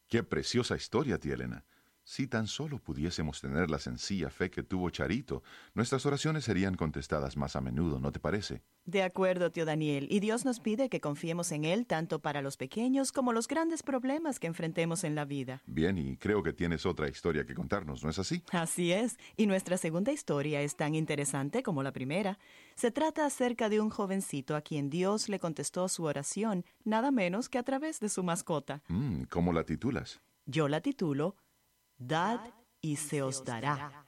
Qué preciosa historia, tía Elena. Si tan solo pudiésemos tener la sencilla fe que tuvo Charito, nuestras oraciones serían contestadas más a menudo, ¿no te parece? De acuerdo, tío Daniel, y Dios nos pide que confiemos en Él tanto para los pequeños como los grandes problemas que enfrentemos en la vida. Bien, y creo que tienes otra historia que contarnos, ¿no es así? Así es, y nuestra segunda historia es tan interesante como la primera. Se trata acerca de un jovencito a quien Dios le contestó su oración, nada menos que a través de su mascota. ¿Cómo la titulas? Yo la titulo Dad y se os dará.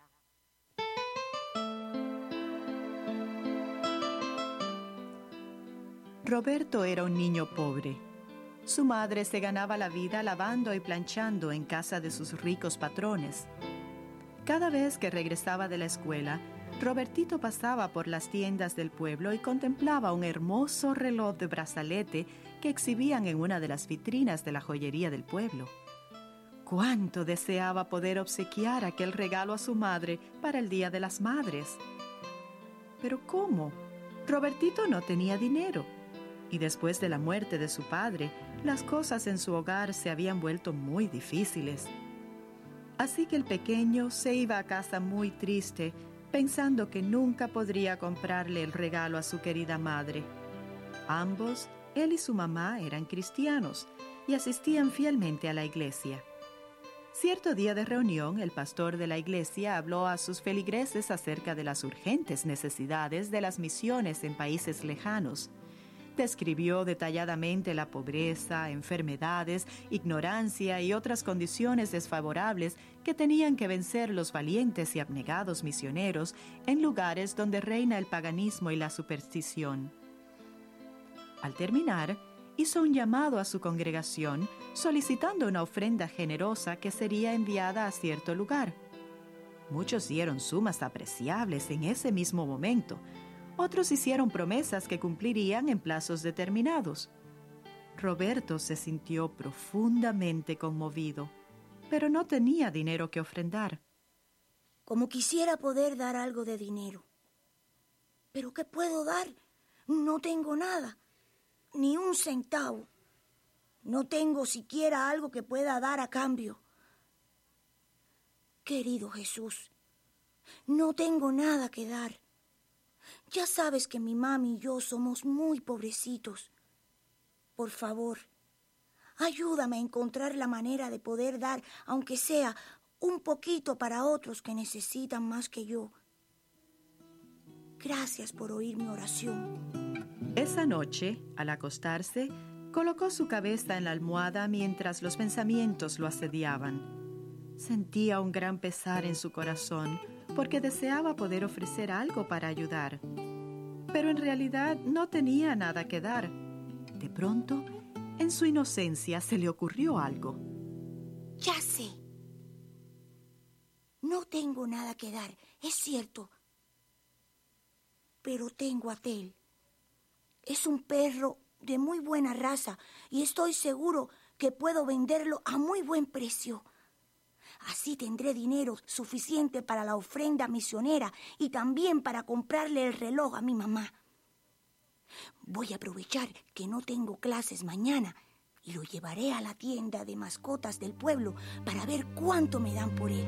Roberto era un niño pobre. Su madre se ganaba la vida lavando y planchando en casa de sus ricos patrones. Cada vez que regresaba de la escuela, Robertito pasaba por las tiendas del pueblo y contemplaba un hermoso reloj de brazalete que exhibían en una de las vitrinas de la joyería del pueblo. ¡Cuánto deseaba poder obsequiar aquel regalo a su madre para el Día de las Madres! ¿Pero cómo? Robertito no tenía dinero. Y después de la muerte de su padre, las cosas en su hogar se habían vuelto muy difíciles. Así que el pequeño se iba a casa muy triste, pensando que nunca podría comprarle el regalo a su querida madre. Ambos, él y su mamá, eran cristianos y asistían fielmente a la iglesia. Cierto día de reunión, el pastor de la iglesia habló a sus feligreses acerca de las urgentes necesidades de las misiones en países lejanos. Describió detalladamente la pobreza, enfermedades, ignorancia y otras condiciones desfavorables que tenían que vencer los valientes y abnegados misioneros en lugares donde reina el paganismo y la superstición. Al terminar, hizo un llamado a su congregación solicitando una ofrenda generosa que sería enviada a cierto lugar. Muchos dieron sumas apreciables en ese mismo momento. Otros hicieron promesas que cumplirían en plazos determinados. Roberto se sintió profundamente conmovido, pero no tenía dinero que ofrendar. Como quisiera poder dar algo de dinero. ¿Pero qué puedo dar? No tengo nada, ni un centavo. No tengo siquiera algo que pueda dar a cambio. Querido Jesús, no tengo nada que dar. Ya sabes que mi mami y yo somos muy pobrecitos. Por favor, ayúdame a encontrar la manera de poder dar, aunque sea un poquito para otros que necesitan más que yo. Gracias por oír mi oración. Esa noche, al acostarse, colocó su cabeza en la almohada mientras los pensamientos lo asediaban. Sentía un gran pesar en su corazón porque deseaba poder ofrecer algo para ayudar. Pero en realidad no tenía nada que dar. De pronto, en su inocencia se le ocurrió algo. Ya sé. No tengo nada que dar, es cierto. Pero tengo a Tel. Es un perro de muy buena raza y estoy seguro que puedo venderlo a muy buen precio. Así tendré dinero suficiente para la ofrenda misionera y también para comprarle el reloj a mi mamá. Voy a aprovechar que no tengo clases mañana y lo llevaré a la tienda de mascotas del pueblo para ver cuánto me dan por él.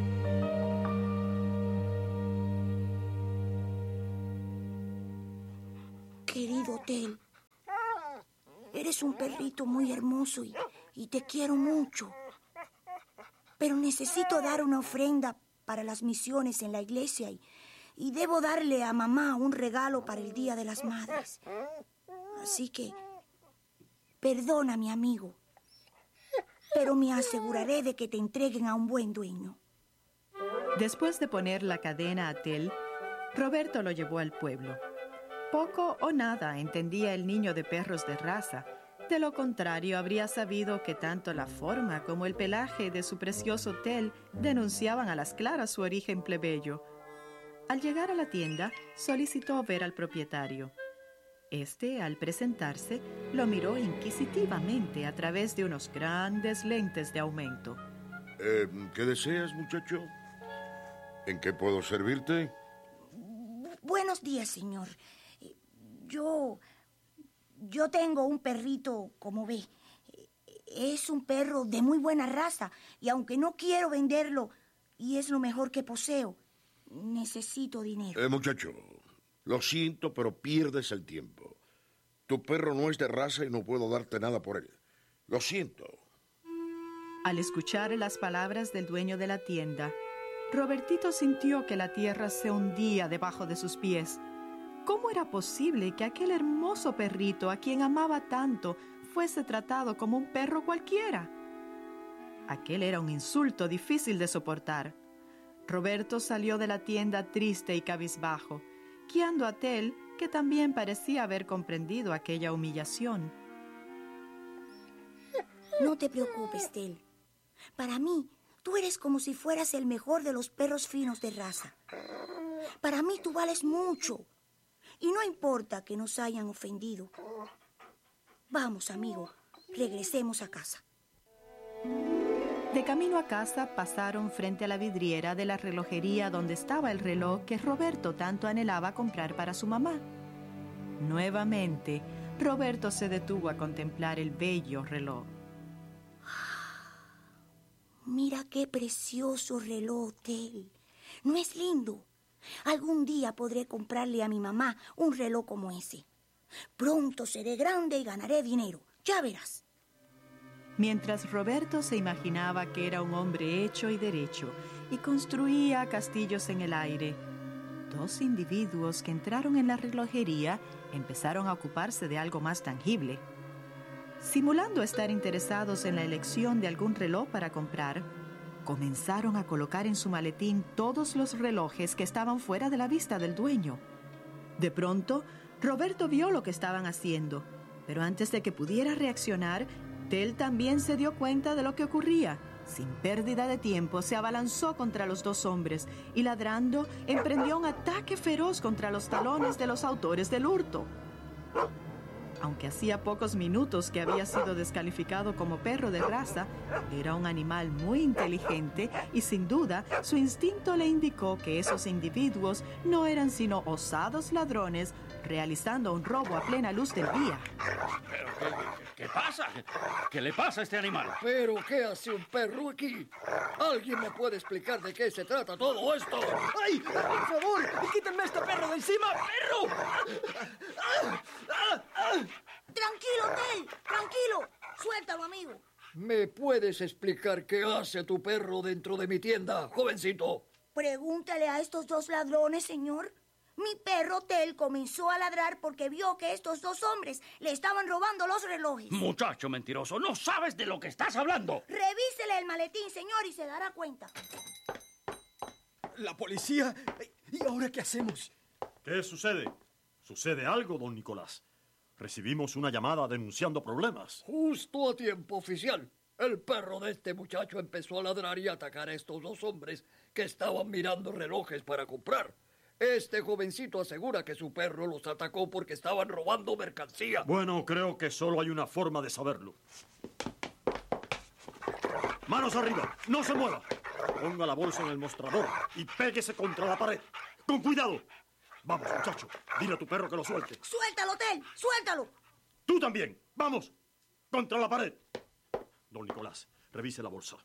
Querido Tel, eres un perrito muy hermoso y te quiero mucho. Pero necesito dar una ofrenda para las misiones en la iglesia y debo darle a mamá un regalo para el Día de las Madres. Así que, perdona, mi amigo, pero me aseguraré de que te entreguen a un buen dueño. Después de poner la cadena a Tel, Roberto lo llevó al pueblo. Poco o nada entendía el niño de perros de raza. De lo contrario, habría sabido que tanto la forma como el pelaje de su precioso Tel denunciaban a las claras su origen plebeyo. Al llegar a la tienda, solicitó ver al propietario. Este, al presentarse, lo miró inquisitivamente a través de unos grandes lentes de aumento. ¿Qué deseas, muchacho? ¿En qué puedo servirte? Buenos días, señor. Yo tengo un perrito, como ve. Es un perro de muy buena raza y aunque no quiero venderlo y es lo mejor que poseo, necesito dinero. Muchacho, lo siento, pero pierdes el tiempo. Tu perro no es de raza y no puedo darte nada por él. Lo siento. Al escuchar las palabras del dueño de la tienda, Robertito sintió que la tierra se hundía debajo de sus pies. ¿Cómo era posible que aquel hermoso perrito, a quien amaba tanto, fuese tratado como un perro cualquiera? Aquel era un insulto difícil de soportar. Roberto salió de la tienda triste y cabizbajo, guiando a Tel, que también parecía haber comprendido aquella humillación. No te preocupes, Tel. Para mí, tú eres como si fueras el mejor de los perros finos de raza. Para mí tú vales mucho. Y no importa que nos hayan ofendido. Vamos, amigo, regresemos a casa. De camino a casa pasaron frente a la vidriera de la relojería donde estaba el reloj que Roberto tanto anhelaba comprar para su mamá. Nuevamente, Roberto se detuvo a contemplar el bello reloj. Mira qué precioso reloj, Tel. ¿No es lindo? Algún día podré comprarle a mi mamá un reloj como ese. Pronto seré grande y ganaré dinero. Ya verás. Mientras Roberto se imaginaba que era un hombre hecho y derecho y construía castillos en el aire, dos individuos que entraron en la relojería empezaron a ocuparse de algo más tangible. Simulando estar interesados en la elección de algún reloj para comprar, comenzaron a colocar en su maletín todos los relojes que estaban fuera de la vista del dueño. De pronto, Roberto vio lo que estaban haciendo, pero antes de que pudiera reaccionar, Tel también se dio cuenta de lo que ocurría. Sin pérdida de tiempo, se abalanzó contra los dos hombres y, ladrando, emprendió un ataque feroz contra los talones de los autores del hurto. Aunque hacía pocos minutos que había sido descalificado como perro de raza, era un animal muy inteligente y sin duda su instinto le indicó que esos individuos no eran sino osados ladrones realizando un robo a plena luz del día. ¿Pero qué pasa? ¿Qué le pasa a este animal? ¿Pero qué hace un perro aquí? ¿Alguien me puede explicar de qué se trata todo esto? ¡Ay! ¡Por favor! ¡Quítenme a este perro de encima! ¡Perro! Tranquilo, Tel. Tranquilo. Suéltalo, amigo. ¿Me puedes explicar qué hace tu perro dentro de mi tienda, jovencito? Pregúntale a estos dos ladrones, señor. Mi perro Tel comenzó a ladrar porque vio que estos dos hombres le estaban robando los relojes. Muchacho mentiroso, no sabes de lo que estás hablando. Revísele el maletín, señor, y se dará cuenta. ¿La policía? ¿Y ahora qué hacemos? ¿Qué sucede? ¿Sucede algo, don Nicolás? Recibimos una llamada denunciando problemas. Justo a tiempo, oficial. El perro de este muchacho empezó a ladrar y atacar a estos dos hombres que estaban mirando relojes para comprar. Este jovencito asegura que su perro los atacó porque estaban robando mercancía. Bueno, creo que solo hay una forma de saberlo. ¡Manos arriba! ¡No se mueva! Ponga la bolsa en el mostrador y péguese contra la pared. ¡Con cuidado! Vamos, muchacho. Dile a tu perro que lo suelte. ¡Suéltalo, Tel! ¡Suéltalo! ¡Tú también! ¡Vamos! ¡Contra la pared! Don Nicolás, revise la bolsa.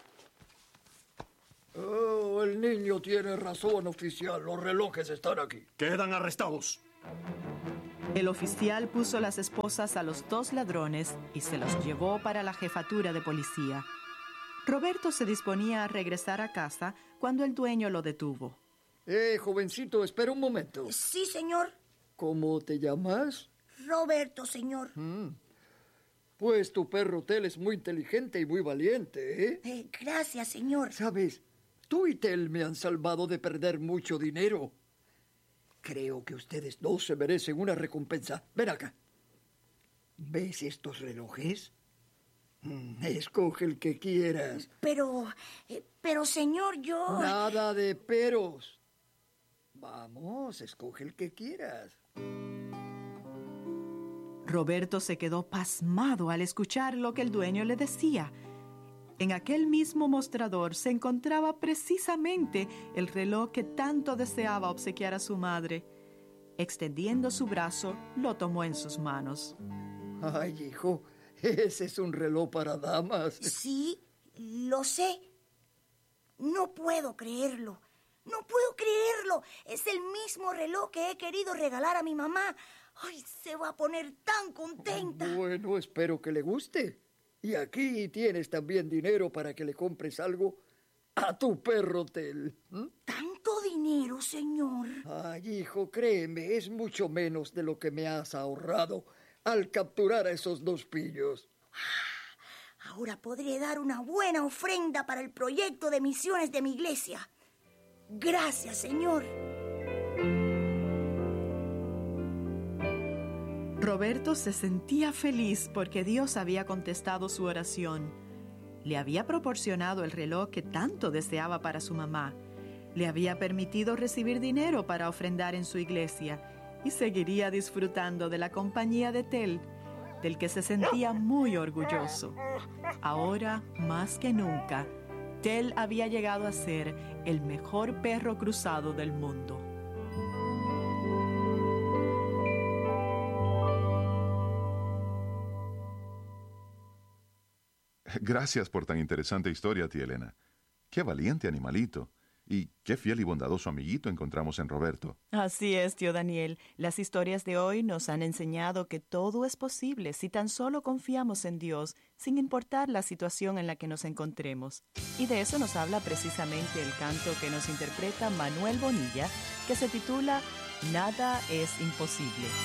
Oh, el niño tiene razón, oficial. Los relojes están aquí. Quedan arrestados. El oficial puso las esposas a los dos ladrones y se los llevó para la jefatura de policía. Roberto se disponía a regresar a casa cuando el dueño lo detuvo. Jovencito, espera un momento. Sí, señor. ¿Cómo te llamas? Roberto, señor. Pues tu perro Tel es muy inteligente y muy valiente, ¿eh? Gracias, señor. ¿Sabes? Tú y Tel me han salvado de perder mucho dinero. Creo que ustedes dos se merecen una recompensa. Ven acá. ¿Ves estos relojes? Escoge el que quieras. Pero, señor, yo... Nada de peros. Vamos, escoge el que quieras. Roberto se quedó pasmado al escuchar lo que el dueño le decía. En aquel mismo mostrador se encontraba precisamente el reloj que tanto deseaba obsequiar a su madre. Extendiendo su brazo, lo tomó en sus manos. Ay, hijo, Ese es un reloj para damas. Sí, lo sé. No puedo creerlo. No puedo creerlo. Es el mismo reloj que he querido regalar a mi mamá. ¡Ay, se va a poner tan contenta! Bueno, espero que le guste. Y aquí tienes también dinero para que le compres algo a tu perro Tel. ¿Tanto dinero, señor? Ay, hijo, créeme, es mucho menos de lo que me has ahorrado al capturar a esos 2 pillos. Ahora podré dar una buena ofrenda para el proyecto de misiones de mi iglesia. Gracias, Señor. Roberto se sentía feliz porque Dios había contestado su oración. Le había proporcionado el reloj que tanto deseaba para su mamá. Le había permitido recibir dinero para ofrendar en su iglesia y seguiría disfrutando de la compañía de Tel, del que se sentía muy orgulloso. Ahora, más que nunca, Tel había llegado a ser el mejor perro cruzado del mundo. Gracias por tan interesante historia, tía Elena. Qué valiente animalito. Y qué fiel y bondadoso amiguito encontramos en Roberto. Así es, tío Daniel. Las historias de hoy nos han enseñado que todo es posible si tan solo confiamos en Dios, sin importar la situación en la que nos encontremos. Y de eso nos habla precisamente el canto que nos interpreta Manuel Bonilla, que se titula Nada es imposible.